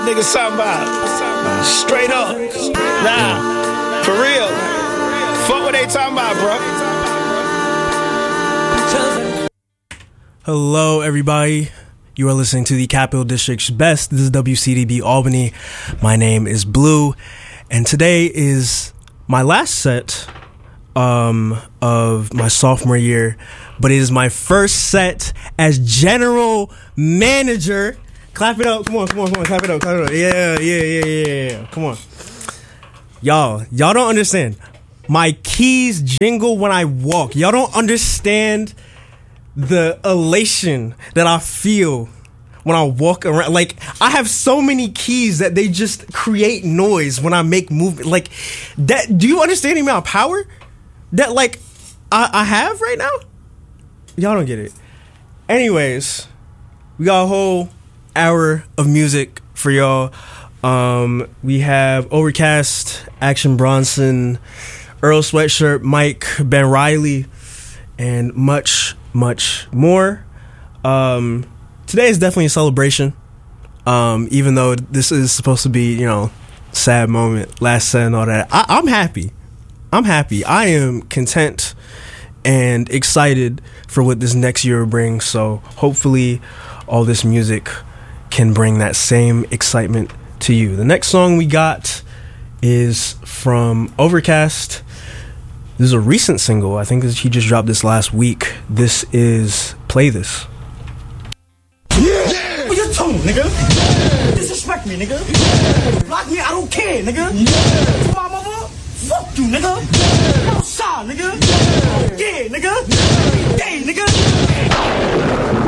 Niggas talking about straight up. Nah, for real. Fuck what they talking about, bro. Hello, everybody. You are listening to the Capital District's Best. This is WCDB Albany. My name is Blue, and today is my last set of my sophomore year, but it is my first set as general manager. Clap it up. Come on. Clap it up. Yeah. Come on. Y'all don't understand. My keys jingle when I walk. Y'all don't understand the elation that I feel when I walk around. Like, I have so many keys that they just create noise when I make movement. Like, that. Do you understand the amount of power that, like, I have right now? Y'all don't get it. Anyways, we got a whole hour of music for y'all. We have Overcast, Action Bronson, Earl Sweatshirt, Mike, Ben Riley, and much more. Today is definitely a celebration. Even though this is supposed to be, sad moment, last set and all that. I'm happy. I am content and excited for what this next year will bring. So hopefully all this music can bring that same excitement to you. The next song we got is from Overcast. This is a recent single. I think he just dropped this last week. This is Play This. Yeah. What you doing, nigga? Yeah. Disrespect me, nigga. Yeah. Block me, I don't care, nigga. Yeah. My mama, fuck you, nigga. Yeah. Outside, nigga. Yeah, nigga. Yeah, nigga.